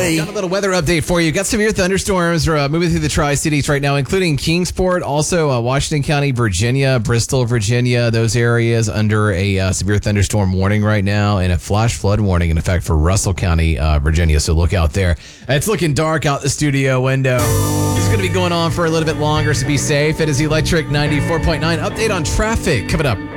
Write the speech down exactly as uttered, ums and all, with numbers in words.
Hey. Got a little weather update for you. Got severe thunderstorms uh, moving through the Tri-Cities right now, including Kingsport, also uh, Washington County, Virginia, Bristol, Virginia, those areas under a uh, severe thunderstorm warning right now, and a flash flood warning in effect for Russell County, uh, Virginia. So look out there. It's looking dark out the studio window. This is going to be going on for a little bit longer, so be safe. It is Electric ninety-four point nine. Update on traffic coming up